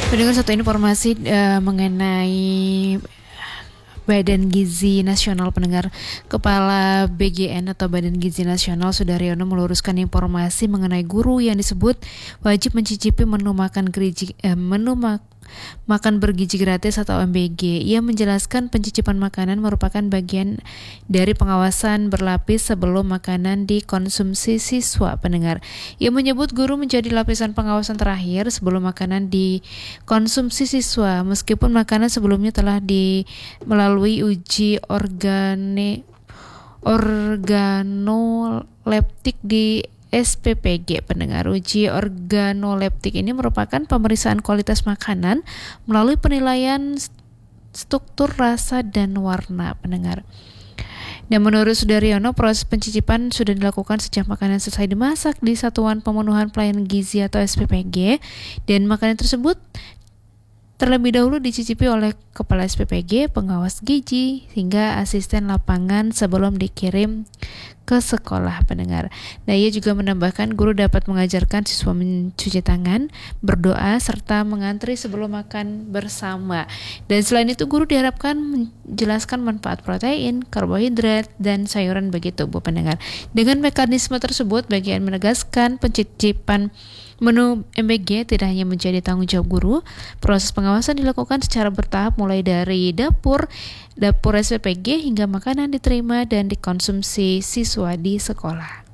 Pendengar, satu informasi mengenai Badan Gizi Nasional, pendengar. Kepala BGN atau Badan Gizi Nasional Sudaryono meluruskan informasi mengenai guru yang disebut wajib mencicipi makan bergizi gratis atau MBG. Ia menjelaskan pencicipan makanan merupakan bagian dari pengawasan berlapis sebelum makanan dikonsumsi siswa, pendengar. Ia menyebut guru menjadi lapisan pengawasan terakhir sebelum makanan dikonsumsi siswa, meskipun makanan sebelumnya telah melalui uji organoleptik di SPPG, pendengar. Uji organoleptik ini merupakan pemeriksaan kualitas makanan melalui penilaian struktur, rasa, dan warna, pendengar. Dan menurut Sudaryono, proses pencicipan sudah dilakukan sejak makanan selesai dimasak di Satuan Pemenuhan Pelayanan Gizi atau SPPG, dan makanan tersebut terlebih dahulu dicicipi oleh Kepala SPPG, pengawas gizi, hingga asisten lapangan sebelum dikirim ke sekolah, pendengar. Nah, ia juga menambahkan guru dapat mengajarkan siswa mencuci tangan, berdoa, serta mengantri sebelum makan bersama. Dan selain itu, guru diharapkan menjelaskan manfaat protein, karbohidrat, dan sayuran bagi tubuh, pendengar. Dengan mekanisme tersebut, bagian menegaskan pencicipan menu MBG tidak hanya menjadi tanggung jawab guru. Proses pengawasan dilakukan secara bertahap, mulai dari dapur SPPG hingga makanan diterima dan dikonsumsi siswa di sekolah.